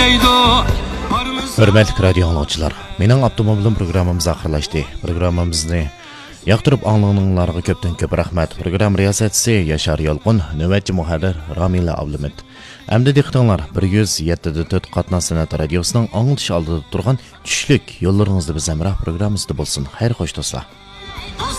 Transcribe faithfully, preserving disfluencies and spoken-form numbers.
Hürmetli radyo anlayıcılar, mening avtomobilim programmamiz oxirlashdi. Programmamizni yoqtirib anlaganlarga ko'pdan ko'p rahmat. Program riyosatchisi Yashar Yolqin, navbatchi muharrir Ramila Ablimit. Hamda diqqatinglar bir yuz yetti nuqta to'rt Qatnoq san'at radiosining anglitish oldida turgan tushlik yo'llaringizda biz hamroh programmamizda bo'lsin. Xayr xo'sh do'stlar.